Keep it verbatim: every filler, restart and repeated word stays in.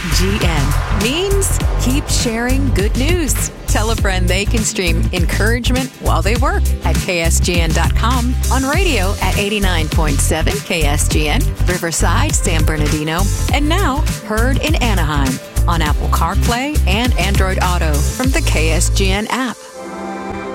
G N means keep sharing good news. Tell a friend they can stream encouragement while they work at K S G N dot com, on radio at eighty-nine point seven K S G N, Riverside, San Bernardino, and now heard in Anaheim on Apple CarPlay and Android Auto from the K S G N app.